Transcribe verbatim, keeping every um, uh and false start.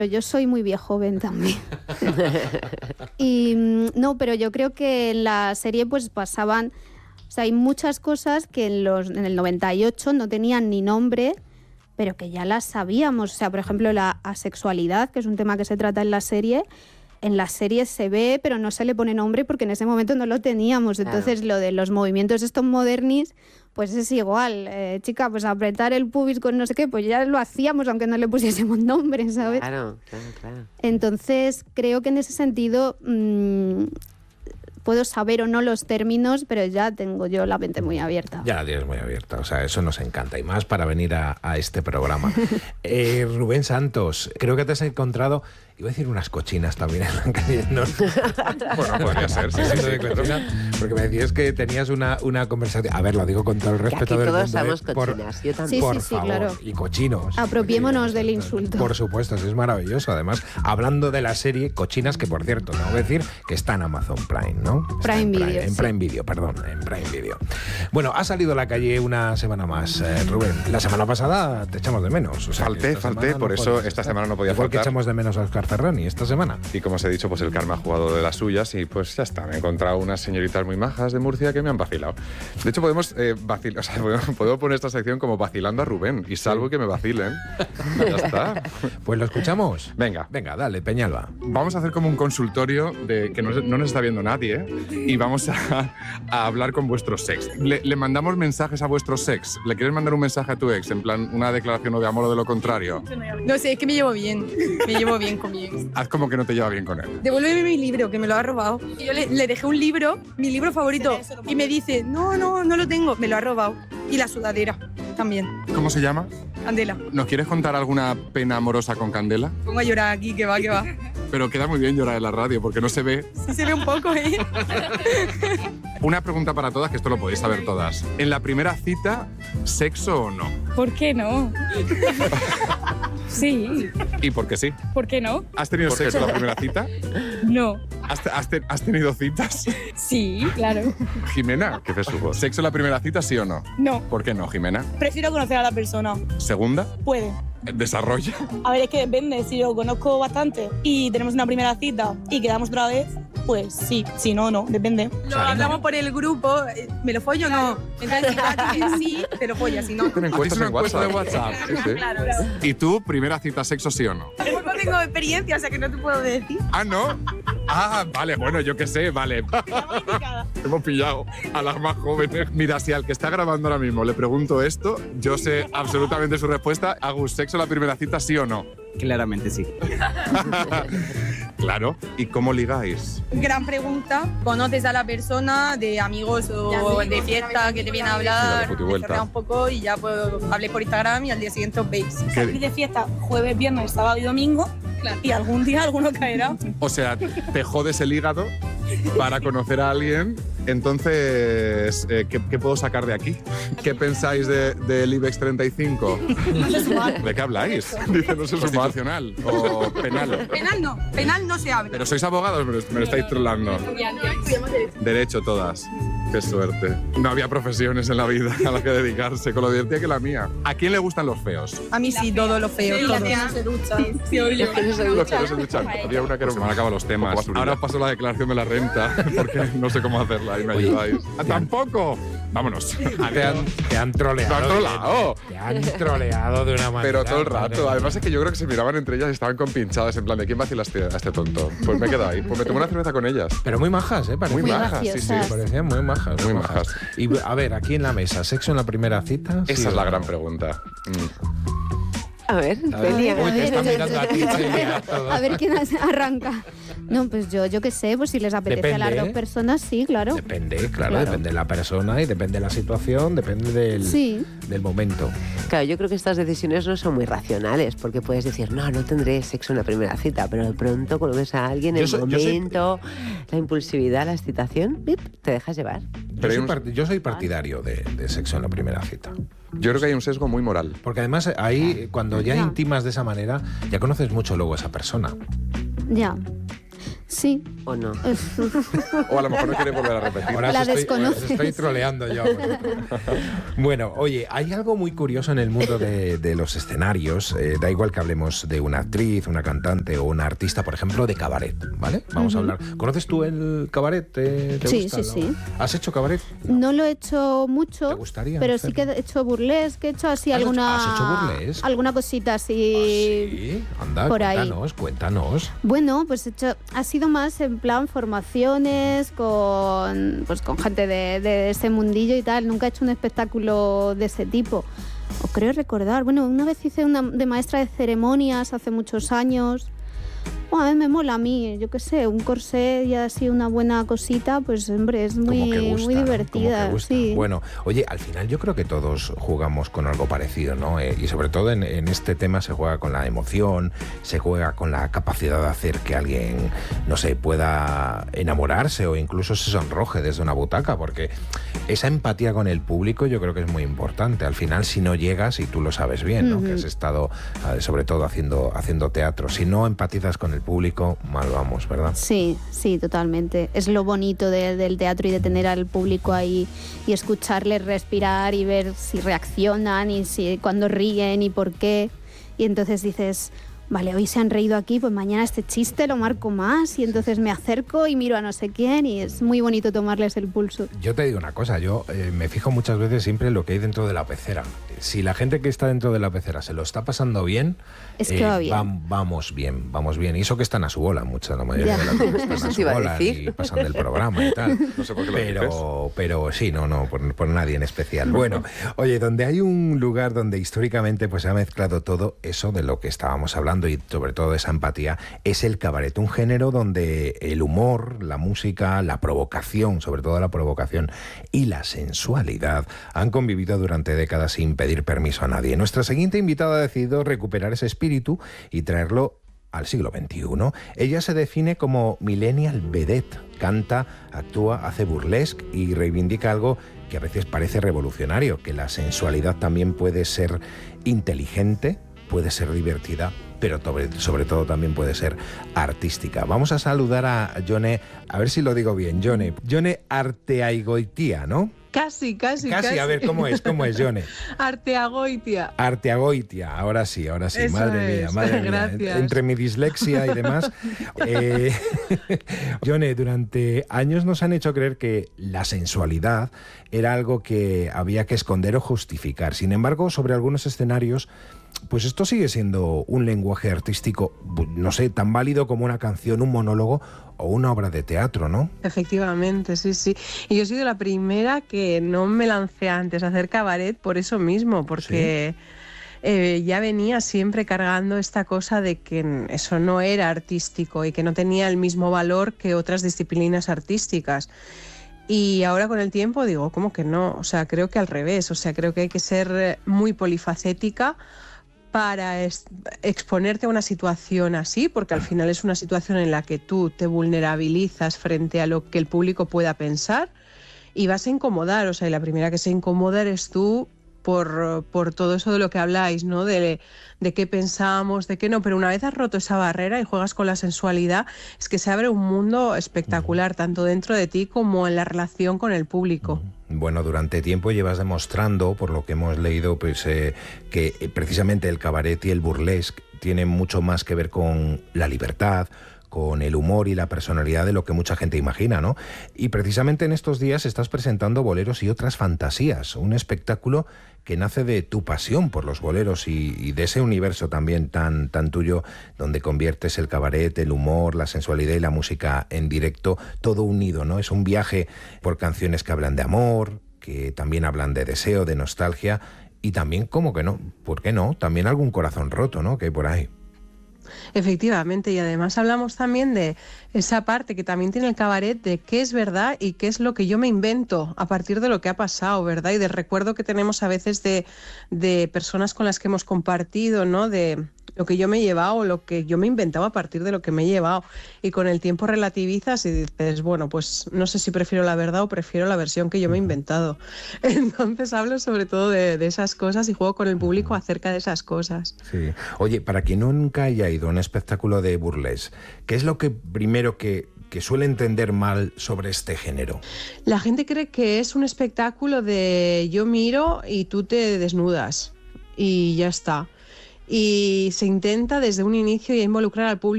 Yo soy muy viejoven también. Y no, pero yo creo que en la serie pues pasaban... O sea, hay muchas cosas que en, los, en el noventa y ocho no tenían ni nombre, pero que ya las sabíamos. O sea, por ejemplo, la asexualidad, que es un tema que se trata en la serie... En la serie se ve, pero no se le pone nombre porque en ese momento no lo teníamos. Entonces, claro, lo de los movimientos estos modernis, pues es igual. Eh, chica, pues apretar el pubis con no sé qué, pues ya lo hacíamos aunque no le pusiésemos nombre, ¿sabes? Claro, claro, claro. Entonces, creo que en ese sentido... Mmm, puedo saber o no los términos, pero ya tengo yo la mente muy abierta. Ya la tienes muy abierta, o sea, eso nos encanta, y más para venir a, a este programa. eh, Rubén Santos, creo que te has encontrado, iba a decir unas cochinas también en la calle. No, bueno, podría ser, sí, sí, sí, cochina, porque me decías que tenías una, una conversación, a ver, lo digo con todo el respeto del mundo. Todos somos ¿eh? cochinas, por, yo también. Por sí, sí, sí, favor, claro. Y cochinos. Apropiémonos del insulto. Por supuesto, es maravilloso. Además, hablando de la serie Cochinas, que por cierto, tengo que decir que está en Amazon Prime, ¿no? Está Prime en Prime, Video. En Prime sí. Video, perdón, en Prime Video. Bueno, ha salido a la calle una semana más, eh, Rubén. La semana pasada te echamos de menos. O sea, falté, falté, por no eso esta estar. semana no podía Igual que faltar. echamos de menos a Oscar Ferrani esta semana. Y como os he dicho, pues el karma ha jugado de las suyas y pues ya está. Me he encontrado unas señoritas muy majas de Murcia que me han vacilado. De hecho, podemos, eh, vacil o sea, podemos, podemos poner esta sección como vacilando a Rubén y salvo que me vacilen. Ya está. Pues lo escuchamos. Venga. Venga, dale, Peñalba. Vamos a hacer como un consultorio de que no, no nos está viendo nadie, ¿eh? Y vamos a, a hablar con vuestros ex. Le, le mandamos mensajes a vuestros ex. ¿Le quieres mandar un mensaje a tu ex? En plan, una declaración o de amor o de lo contrario. No sé, es que me llevo bien. Me llevo bien con mi ex. Haz como que no te lleva bien con él. Devuélveme mi libro, que me lo ha robado. Y yo le, le dejé un libro, mi libro favorito, y me dice, no, no, no lo tengo. Me lo ha robado. Y la sudadera también. ¿Cómo se llama? Candela. ¿Nos quieres contar alguna pena amorosa con Candela? Pongo a llorar aquí, que va, que va. Pero queda muy bien llorar en la radio porque no se ve. Sí se ve un poco, ¿eh? Una pregunta para todas, que esto lo podéis saber todas. En la primera cita, ¿sexo o no? ¿Por qué no? Sí. ¿Y por qué sí? ¿Por qué no? ¿Has tenido sexo en la primera cita? No. ¿Has, has, te, ¿Has tenido citas? Sí, claro. Jimena, ¿qué besugo? ¿Sexo en la primera cita, sí o no? No. ¿Por qué no, Jimena? Prefiero conocer a la persona. ¿Segunda? Puede. ¿Desarrolla? A ver, es que depende. Si yo conozco bastante y tenemos una primera cita y quedamos otra vez, pues sí. Si no, no. Depende. Lo hablamos por el grupo. ¿Me lo follo o no? Entonces, si sí, te lo follas. Si no, Hacen encuestas una en encuesta WhatsApp. de WhatsApp. Sí, sí. claro. ¿Y tú, primera cita, sexo, sí o no? No tengo experiencia, o sea que no te puedo decir. Ah, ¿no? Ah, vale, bueno, yo qué sé, vale. Hemos pillado a las más jóvenes. Mira, si al que está grabando ahora mismo le pregunto esto, yo sé absolutamente su respuesta. Agus, ¿sexo en la primera cita, sí o no? Claramente sí. Claro. ¿Y cómo ligáis? Gran pregunta. ¿Conoces a la persona de amigos o de fiesta que te viene a Sí, la hablar? de futivuelta. Te un poco y ya pues, hablé por Instagram y al día siguiente os veis. Salir de fiesta jueves, viernes, sábado y domingo. Claro. Y algún día alguno caerá. O sea, te jodes el hígado para conocer a alguien. Entonces, eh, ¿qué, ¿qué puedo sacar de aquí? ¿Qué pensáis de, del IBEX treinta y cinco? ¿De qué habláis? Dice, no sé, constitucional o penal. Penal no, penal no se habla. Pero sois abogados, me lo, me lo estáis trollando. Derecho todas. Qué suerte. No había profesiones en la vida a las que dedicarse, con lo divertida que la mía. ¿A quién le gustan los feos? A mí sí, todo lo feo. Sí, todo. la tía no se ducha. Sí, obvio. Es que no se Los ducha. que no se duchan. Había una que me han acabado los temas. Ahora os paso la declaración de la renta, porque no sé cómo hacerla y me ayudáis. ¡Ah, ¡Tampoco! Vámonos. Te han, te han troleado. Te han troleado. Te han troleado de una manera. Pero todo el rato. madre mía. Además es que yo creo que se miraban entre ellas y estaban compinchadas en plan de ¿quién vacila a este, a este tonto? Pues me he quedado ahí. Pues me tomé una cerveza con ellas. Pero muy majas, ¿eh? Parecían. Muy majas, sí, sí. graciosas. Parecían muy majas. Muy majas. Y a ver, aquí en la mesa, ¿sexo en la primera cita? ¿Sí Esa o es la no? gran pregunta. Mm. A ver, A ver, Celia. uy, te está A ver, mirando a ti, Celia, todo. A ver quién arranca. No, pues yo, yo qué sé, pues si les apetece Depende, a las ¿eh? dos personas, sí, claro. Depende, claro, Claro. depende de la persona y depende de la situación, depende del, Sí. del momento. Claro, yo creo que estas decisiones no son muy racionales, porque puedes decir, no, no tendré sexo en la primera cita, pero de pronto cuando ves a alguien, Yo el soy- yo soy- momento, la impulsividad, la excitación, ¡pip!, te dejas llevar. Yo Pero hay soy, un- part- yo soy partidario de, de sexo en la primera cita. Yo creo que hay un sesgo muy moral. Porque además ahí, cuando ya Ya. intimas de esa manera, ya conoces mucho luego a esa persona. Ya. Sí. ¿O no? O a lo mejor no quiere volver a repetir. Ahora La os estoy, desconoces. os estoy troleando yo. Bueno, oye, hay algo muy curioso en el mundo de, de los escenarios. Eh, da igual que hablemos de una actriz, una cantante o una artista, por ejemplo, de cabaret, ¿vale? Vamos uh-huh. a hablar. ¿Conoces tú el cabaret? ¿Te, te sí, gusta, sí, ¿no? sí. ¿Has hecho cabaret? No, no lo he hecho mucho. ¿Te gustaría pero hacerlo? sí que he hecho burlesque, he hecho así ¿Has alguna... hecho, ¿Has hecho burlesque? Alguna cosita así... ¿Ah, sí? Anda, por ahí. cuéntanos, cuéntanos. Bueno, pues he hecho, ha sido más en plan formaciones con, pues, con gente de, de ese mundillo y tal. Nunca he hecho un espectáculo de ese tipo. O creo recordar. Bueno, una vez hice una de maestra de ceremonias hace muchos años. Bueno, a mí me mola a mí, yo qué sé, un corsé y así una buena cosita, pues hombre, es muy, Como que gusta, muy ¿no? divertida. Como que gusta. Sí. Bueno, oye, al final yo creo que todos jugamos con algo parecido, ¿no? Eh, y sobre todo en, en este tema se juega con la emoción, se juega con la capacidad de hacer que alguien, no sé, pueda enamorarse o incluso se sonroje desde una butaca, porque esa empatía con el público yo creo que es muy importante. Al final, si no llegas, y tú lo sabes bien, ¿no? Uh-huh. Que has estado, sobre todo, haciendo, haciendo teatro, si no empatizas con el público, mal vamos, ¿verdad? Sí, sí, totalmente. Es lo bonito de, del teatro y de tener al público ahí y escucharles respirar y ver si reaccionan y si cuando ríen y por qué. Y entonces dices, vale, hoy se han reído aquí, pues mañana este chiste lo marco más y entonces me acerco y miro a no sé quién y es muy bonito tomarles el pulso. Yo te digo una cosa, yo eh, me fijo muchas veces siempre en lo que hay dentro de la pecera. Si la gente que está dentro de la pecera se lo está pasando bien, es que eh, va bien. Va, vamos bien, vamos bien. Y eso que están a su bola, mucha, la mayoría ya. de las veces están a su bola y pasan del programa y tal. No sé por qué lo pero, dices. pero sí, no, no, por, por nadie en especial. Bueno, oye, donde hay un lugar donde históricamente pues se ha mezclado todo eso de lo que estábamos hablando y sobre todo esa empatía, es el cabaret, un género donde el humor, la música, la provocación, sobre todo la provocación y la sensualidad han convivido durante décadas sin pedir permiso a nadie. Nuestra siguiente invitada ha decidido recuperar ese espíritu y traerlo al siglo veintiuno. Ella se define como millennial vedette, canta, actúa, hace burlesque y reivindica algo que a veces parece revolucionario, que la sensualidad también puede ser inteligente, puede ser divertida, pero sobre, sobre todo también puede ser artística. Vamos a saludar a Jone, a ver si lo digo bien, Jone, Jone Arteagoitia, ¿no? Casi, casi, casi. Casi, a ver, ¿cómo es? ¿Cómo es, Jone? Arteagoitia. Arteagoitia, ahora sí, ahora sí. Eso madre es. mía, madre Gracias. mía. Entre mi dislexia y demás. eh, Jone, durante años nos han hecho creer que la sensualidad era algo que había que esconder o justificar. Sin embargo, sobre algunos escenarios, pues esto sigue siendo un lenguaje artístico, no sé, tan válido como una canción, un monólogo o una obra de teatro, ¿no? Efectivamente, sí, sí. Y yo he sido la primera que no me lancé antes a hacer cabaret por eso mismo, porque ¿sí? eh, ya venía siempre cargando esta cosa de que eso no era artístico y que no tenía el mismo valor que otras disciplinas artísticas. Y ahora con el tiempo digo, ¿cómo que no? O sea, creo que al revés, o sea, creo que hay que ser muy polifacética para exponerte a una situación así, porque al final es una situación en la que tú te vulnerabilizas frente a lo que el público pueda pensar y vas a incomodar, o sea, y la primera que se incomoda eres tú por, por todo eso de lo que habláis, ¿no? De, de qué pensamos, de qué no, pero una vez has roto esa barrera y juegas con la sensualidad, es que se abre un mundo espectacular, tanto dentro de ti como en la relación con el público. Bueno, durante tiempo llevas demostrando, por lo que hemos leído, pues eh, que precisamente el cabaret y el burlesque tienen mucho más que ver con la libertad, con el humor y la personalidad de lo que mucha gente imagina, ¿no? Y precisamente en estos días estás presentando Boleros y otras fantasías, un espectáculo que nace de tu pasión por los boleros y, y de ese universo también tan, tan tuyo, donde conviertes el cabaret, el humor, la sensualidad y la música en directo, todo unido, ¿no? Es un viaje por canciones que hablan de amor, que también hablan de deseo, de nostalgia, y también, ¿cómo que no? ¿Por qué no? También algún corazón roto, ¿no? Que hay por ahí. Efectivamente, y además hablamos también de esa parte que también tiene el cabaret de qué es verdad y qué es lo que yo me invento a partir de lo que ha pasado, ¿verdad? Y del recuerdo que tenemos a veces de, de personas con las que hemos compartido, ¿no? De lo que yo me he llevado, lo que yo me he inventado a partir de lo que me he llevado. Y con el tiempo relativizas y dices, bueno, pues no sé si prefiero la verdad o prefiero la versión que yo me he inventado. Entonces hablo sobre todo de, de esas cosas y juego con el público acerca de esas cosas. Sí. Oye, para quien nunca haya ido a un espectáculo de burlesque, ¿qué es lo que primero que que suele entender mal sobre este género? La gente cree que es un espectáculo de yo miro y tú te desnudas y ya está. Y se intenta desde un inicio ya involucrar al público